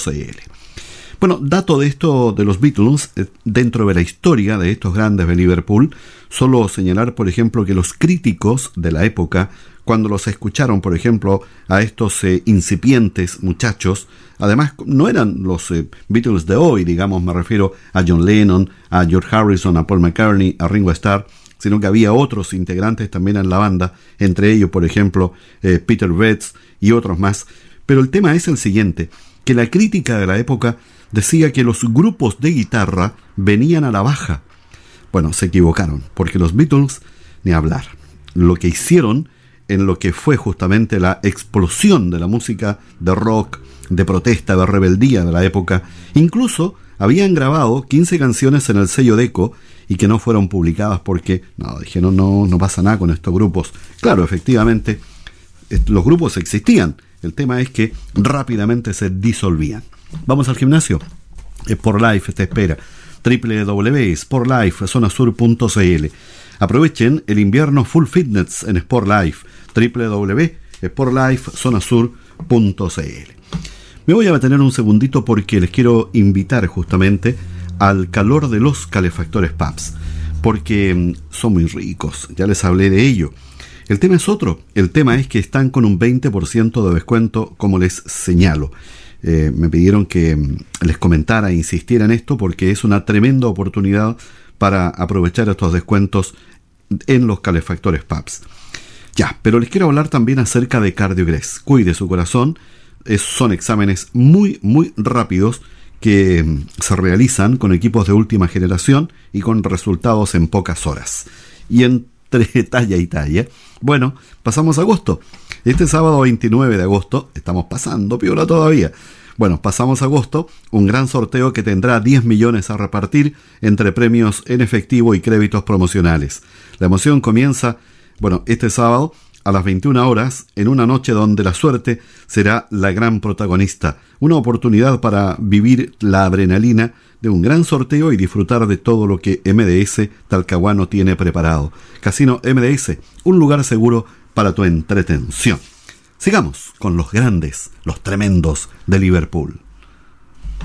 Bueno, dato de esto de los Beatles, dentro de la historia de estos grandes de Liverpool, solo señalar, por ejemplo, que los críticos de la época, cuando los escucharon, por ejemplo, a estos incipientes muchachos, además no eran los Beatles de hoy, digamos, me refiero a John Lennon, a George Harrison, a Paul McCartney, a Ringo Starr, sino que había otros integrantes también en la banda, entre ellos, por ejemplo, Peter Betts y otros más. Pero el tema es el siguiente, que la crítica de la época decía que los grupos de guitarra venían a la baja. Bueno, se equivocaron, porque los Beatles, ni hablar. Lo que hicieron en lo que fue justamente la explosión de la música de rock, de protesta, de rebeldía de la época, incluso habían grabado 15 canciones en el sello Decca y que no fueron publicadas porque, dijeron, no pasa nada con estos grupos. Claro, efectivamente, los grupos existían. El tema es que rápidamente se disolvían. ¿Vamos al gimnasio? Sportlife te espera. www.sportlifezonasur.cl. Aprovechen el invierno full fitness en Sportlife. www.sportlifezonasur.cl. Me voy a detener un segundito porque les quiero invitar justamente al calor de los calefactores PAPS, porque son muy ricos, ya les hablé de ello. El tema es otro, el tema es que están con un 20% de descuento, como les señalo. Me pidieron que les comentara e insistiera en esto porque es una tremenda oportunidad para aprovechar estos descuentos en los calefactores PAPS. Ya, pero les quiero hablar también acerca de CardioGress. Cuide su corazón. Son exámenes muy rápidos que se realizan con equipos de última generación y con resultados en pocas horas. Y entre talla y talla, bueno, pasamos a agosto. Este sábado 29 de agosto, estamos pasando piola todavía. Bueno, pasamos a agosto, un gran sorteo que tendrá 10 millones a repartir entre premios en efectivo y créditos promocionales. La emoción comienza, este sábado a las 21 horas, en una noche donde la suerte será la gran protagonista. Una oportunidad para vivir la adrenalina de un gran sorteo y disfrutar de todo lo que MDS Talcahuano tiene preparado. Casino MDS, un lugar seguro para tu entretención. Sigamos con los grandes, los tremendos de Liverpool.